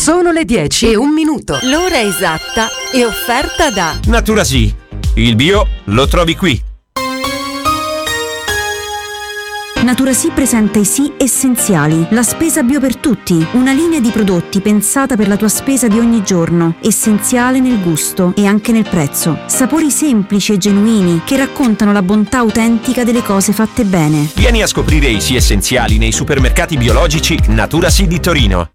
Sono le 10:01. L'ora esatta è offerta da Natura Sì. Il bio lo trovi qui. Natura Sì presenta i Sì essenziali, la spesa bio per tutti, una linea di prodotti pensata per la tua spesa di ogni giorno, essenziale nel gusto e anche nel prezzo. Sapori semplici e genuini che raccontano la bontà autentica delle cose fatte bene. Vieni a scoprire i Sì essenziali nei supermercati biologici Natura Sì di Torino.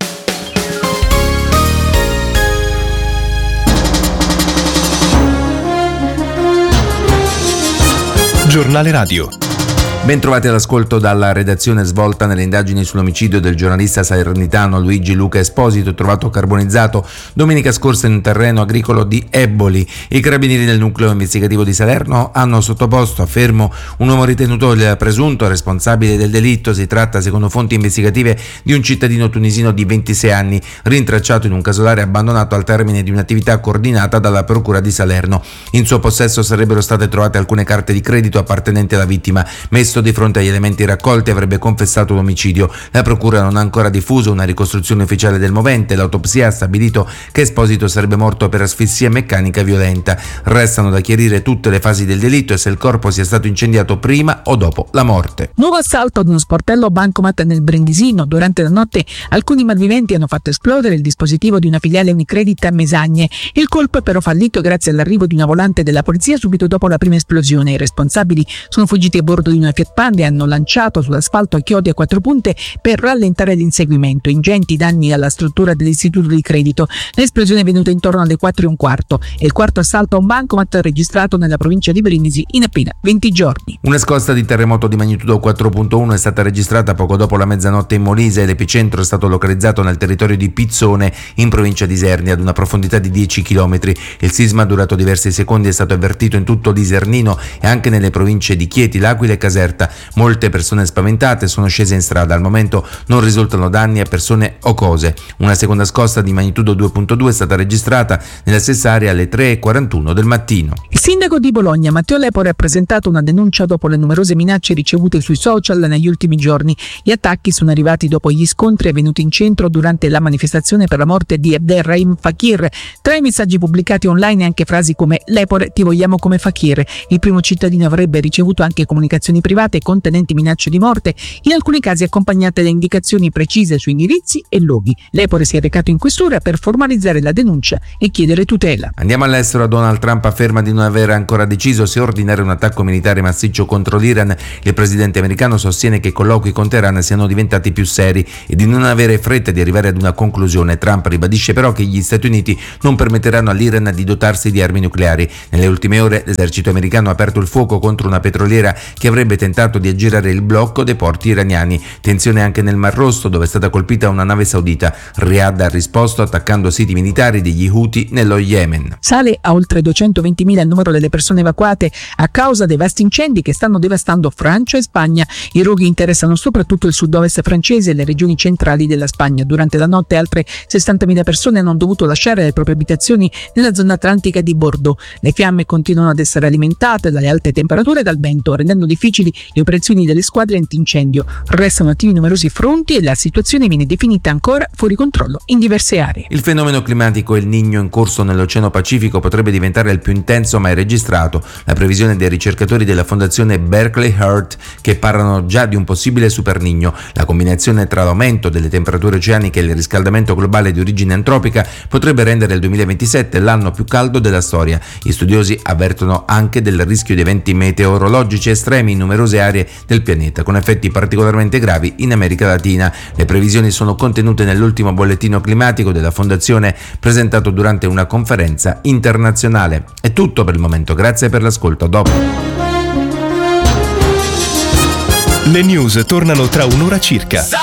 Giornale Radio. Ben trovati all'ascolto dalla redazione svolta nelle indagini sull'omicidio del giornalista salernitano Luigi Luca Esposito, trovato carbonizzato domenica scorsa in un terreno agricolo di Eboli. I carabinieri del nucleo investigativo di Salerno hanno sottoposto a fermo un uomo ritenuto il presunto responsabile del delitto. Si tratta, secondo fonti investigative, di un cittadino tunisino di 26 anni, rintracciato in un casolare abbandonato al termine di un'attività coordinata dalla procura di Salerno. In suo possesso sarebbero state trovate alcune carte di credito appartenenti alla vittima. Messo di fronte agli elementi raccolti, avrebbe confessato l'omicidio. La procura non ha ancora diffuso una ricostruzione ufficiale del movente. L'autopsia ha stabilito che Esposito sarebbe morto per asfissia meccanica violenta. Restano da chiarire tutte le fasi del delitto e se il corpo sia stato incendiato prima o dopo la morte. Nuovo assalto ad uno sportello bancomat nel Brindisino. Durante la notte alcuni malviventi hanno fatto esplodere il dispositivo di una filiale Unicredit a Mesagne. Il colpo è però fallito grazie all'arrivo di una volante della polizia subito dopo la prima esplosione. I responsabili sono fuggiti a bordo di una Fiat Panda e hanno lanciato sull'asfalto a chiodi a 4 punte per rallentare l'inseguimento. Ingenti danni alla struttura dell'istituto di credito. L'esplosione è venuta intorno alle 4:15. È il quarto assalto a un bancomat registrato nella provincia di Brindisi in appena 20 giorni. Una scossa di terremoto di magnitudo 4.1 è stata registrata poco dopo la mezzanotte in Molise. L'epicentro è stato localizzato nel territorio di Pizzone, in provincia di Isernia, ad una profondità di 10 km. Il sisma, durato diversi secondi, è stato avvertito in tutto l'Isernino e anche nelle province di Chieti, L'Aquila e Caserta. Molte persone spaventate sono scese in strada. Al momento non risultano danni a persone o cose. Una seconda scossa di magnitudo 2.2 è stata registrata nella stessa area alle 3:41 del mattino. Il sindaco di Bologna, Matteo Lepore, ha presentato una denuncia dopo le numerose minacce ricevute sui social negli ultimi giorni. Gli attacchi sono arrivati dopo gli scontri avvenuti in centro durante la manifestazione per la morte di Abderrahim Fakir. Tra i messaggi pubblicati online anche frasi come "Lepore, ti vogliamo come Fakir". Il primo cittadino avrebbe ricevuto anche comunicazioni private contenenti minacce di morte, in alcuni casi accompagnate da indicazioni precise su indirizzi e luoghi. Lepore si è recato in questura per formalizzare la denuncia e chiedere tutela. Andiamo all'estero. Donald Trump afferma di non aver ancora deciso se ordinare un attacco militare massiccio contro l'Iran. Il presidente americano sostiene che i colloqui con Teheran siano diventati più seri e di non avere fretta di arrivare ad una conclusione. Trump ribadisce però che gli Stati Uniti non permetteranno all'Iran di dotarsi di armi nucleari. Nelle ultime ore l'esercito americano ha aperto il fuoco contro una petroliera che avrebbe tentato di aggirare il blocco dei porti iraniani. Tensione anche nel Mar Rosso, dove è stata colpita una nave saudita. Riyadh ha risposto attaccando siti militari degli Houthi nello Yemen. Sale a oltre 220.000 il numero delle persone evacuate a causa dei vasti incendi che stanno devastando Francia e Spagna. I roghi interessano soprattutto il sud-ovest francese e le regioni centrali della Spagna. Durante la notte altre 60.000 persone hanno dovuto lasciare le proprie abitazioni nella zona atlantica di Bordeaux. Le fiamme continuano ad essere alimentate dalle alte temperature e dal vento, rendendo difficili le operazioni delle squadre antincendio. Restano attivi numerosi fronti e la situazione viene definita ancora fuori controllo in diverse aree. Il fenomeno climatico El Niño in corso nell'Oceano Pacifico potrebbe diventare il più intenso mai registrato. La previsione dei ricercatori della fondazione Berkeley Heart, che parlano già di un possibile Super Niño. La combinazione tra l'aumento delle temperature oceaniche e il riscaldamento globale di origine antropica potrebbe rendere il 2027 l'anno più caldo della storia. Gli studiosi avvertono anche del rischio di eventi meteorologici estremi in numerose aree del pianeta, con effetti particolarmente gravi in America Latina. Le previsioni sono contenute nell'ultimo bollettino climatico della Fondazione presentato durante una conferenza internazionale. È tutto per il momento, grazie per l'ascolto, a dopo. Le news tornano tra un'ora circa.